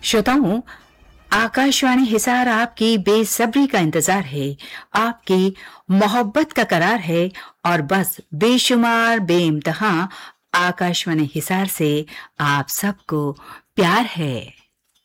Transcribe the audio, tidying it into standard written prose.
श्रोताओं, आकाशवाणी हिसार आपकी बेसब्री का इंतजार है, आपकी मोहब्बत का करार है और बस बेशुमार बेइंतहा आकाशवाणी हिसार से आप सबको प्यार है।